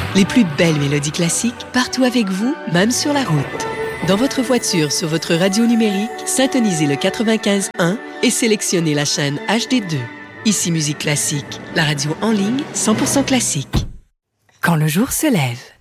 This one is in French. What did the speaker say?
Les plus belles mélodies classiques partout avec vous, même sur la route. Dans votre voiture, sur votre radio numérique, syntonisez le 95.1 et sélectionnez la chaîne HD2. Ici Musique Classique, la radio en ligne 100% classique. Quand le jour se lève.